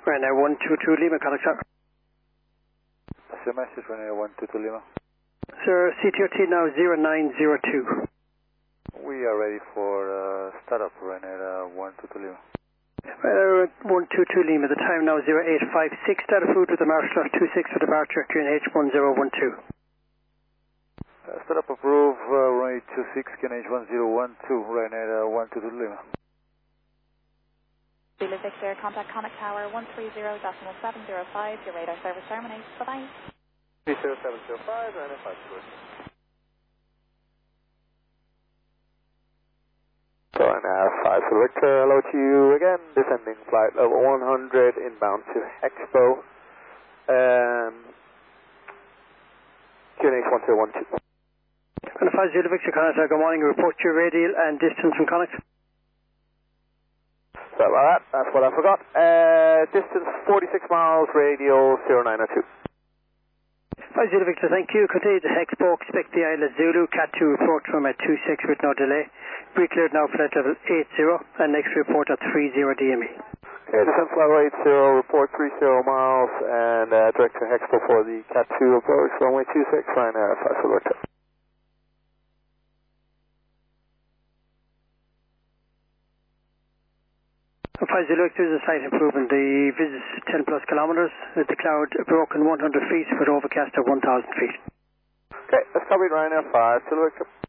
Ryanair 122 Lima, contact sir. That's your message, Ryanair 122 Lima. Sir, CTOT now 0902. We are ready for startup, Ryanair 122 Lima. 122 Lima, the time now 0856, start of route with the Marshall 26 for departure, QNH 1012. Startup approved, runway 26, QNH 1012, Ryanair 122 Lima. Zulu Victor, contact Connect Tower 130.705, your radar service terminates, bye-bye. 30705, Ryanair 5 Ryanair 5 Victor, hello to you again, descending flight level 100, inbound to Expo, QNH 1012. And the 5 Zulu Victor, contact, good morning, report your radial and distance from Connect. Sorry about that, that's what I forgot. Distance 46 miles, radial 0902. 5 Zulu Victor, thank you. Continue to Expo, expect the Isle of Zulu, Cat 2 report from at 26 with no delay. Pre-cleared now, flight level 80, and next report at 30 DME. Okay, descent flight 80, report 30 miles, and direct to Expo for the Cat 2 approach, runway 26, Ryanair 5 Victor. 5 Zulu Victor, there's a slight improvement. The visit 10 plus kilometers. The cloud broken 100 feet, but overcast at 1,000 feet. Okay, let's copy Ryanair 5 Zulu Victor.